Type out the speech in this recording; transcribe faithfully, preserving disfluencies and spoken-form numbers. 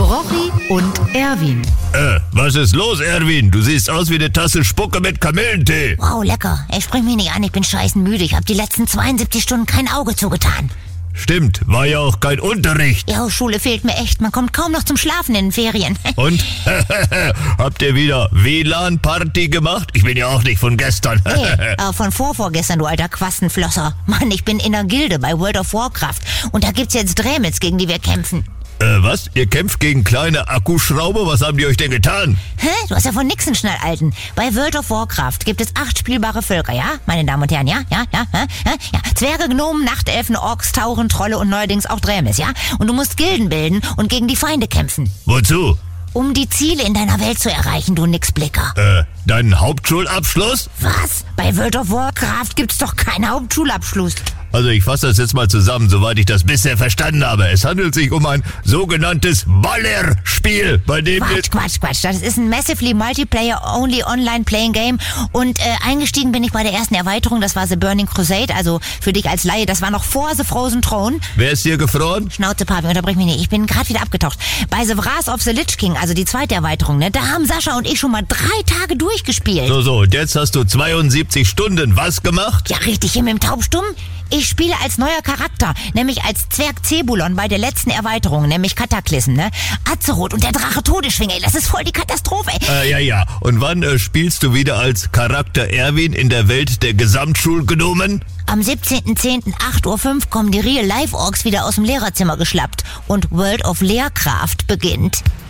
Brochi und Erwin. Äh, was ist los, Erwin? Du siehst aus wie eine Tasse Spucke mit Kamillentee. Wow, lecker. Ey, sprich mich nicht an, ich bin scheißen müde. Ich habe die letzten zweiundsiebzig Stunden kein Auge zugetan. Stimmt, war ja auch kein Unterricht. Ja, Schule fehlt mir echt. Man kommt kaum noch zum Schlafen in den Ferien. Und? Habt ihr wieder W L A N-Party gemacht? Ich bin ja auch nicht von gestern. Nee, aber von vorvorgestern, du alter Quastenflosser. Mann, ich bin in der Gilde bei World of Warcraft. Und da gibt's jetzt Drämels, gegen die wir kämpfen. Äh, was? Ihr kämpft gegen kleine Akkuschrauber? Was haben die euch denn getan? Hä? Du hast ja von nix einen Schnallalten. Bei World of Warcraft gibt es acht spielbare Völker, ja? Meine Damen und Herren, ja? Ja? Ja? Ja? Ja? ja. Zwerge, Gnomen, Nachtelfen, Orks, Tauren, Trolle und neuerdings auch Drämis, ja? Und du musst Gilden bilden und gegen die Feinde kämpfen. Wozu? Um die Ziele in deiner Welt zu erreichen, du Nixblicker. Äh, deinen Hauptschulabschluss? Was? Bei World of Warcraft gibt's doch keinen Hauptschulabschluss. Also ich fasse das jetzt mal zusammen, soweit ich das bisher verstanden habe. Es handelt sich um ein sogenanntes Ballerspiel, bei dem... Quatsch, Quatsch, Quatsch. Das ist ein Massively Multiplayer-Only Online-Playing-Game. Und äh, eingestiegen bin ich bei der ersten Erweiterung, das war The Burning Crusade, also für dich als Laie, das war noch vor The Frozen Throne. Wer ist hier gefroren? Schnauze, Papi, unterbrich mich nicht, ich bin gerade wieder abgetaucht. Bei The Wrath of the Lich King, also die zweite Erweiterung, ne, da haben Sascha und ich schon mal drei Tage durchgespielt. So, so, und jetzt hast du zweiundsiebzig Stunden was gemacht? Ja, richtig, hier mit dem Taubstumm. Ich spiele als neuer Charakter, nämlich als Zwerg Zebulon bei der letzten Erweiterung, nämlich Kataklysm, ne? Azeroth und der Drache Todesschwinge, das ist voll die Katastrophe, ey. Äh, ja, ja. Und wann äh, spielst du wieder als Charakter Erwin in der Welt der Gesamtschulgnomen? Am siebzehnten zehnten acht Uhr fünf kommen die Real-Life-Orks wieder aus dem Lehrerzimmer geschlappt und World of Lehrkraft beginnt.